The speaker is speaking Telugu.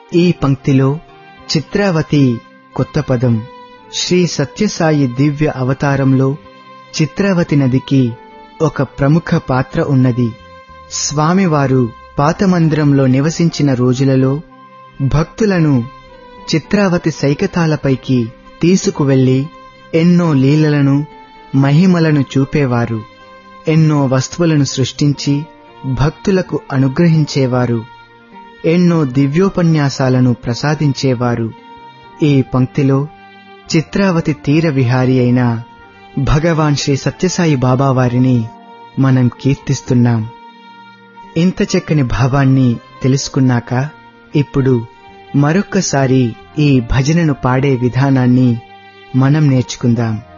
ఈ పంక్తిలో చిత్రావతి కొత్త పదం. శ్రీ సత్యసాయి దివ్య అవతారంలో చిత్రావతి నదికి ఒక ప్రముఖ పాత్ర ఉన్నది. స్వామివారు పాత మందిరంలో నివసించిన రోజులలో భక్తులను చిత్రావతి సైకతాలపైకి తీసుకువెళ్లి ఎన్నో లీలలను మహిమలను చూపేవారు. ఎన్నో వస్తువులను సృష్టించి భక్తులకు అనుగ్రహించేవారు. ఎన్నో దివ్యోపన్యాసాలను ప్రసాదించేవారు. ఈ పంక్తిలో చిత్రావతి తీర విహారి అయిన భగవాన్ శ్రీ సత్యసాయి బాబా వారిని మనం కీర్తిస్తున్నాం. ఇంత చక్కని భావాన్ని తెలుసుకున్నాక ఇప్పుడు మరొక్కసారి ఈ భజనను పాడే విధానాన్ని మనం నేర్చుకుందాం.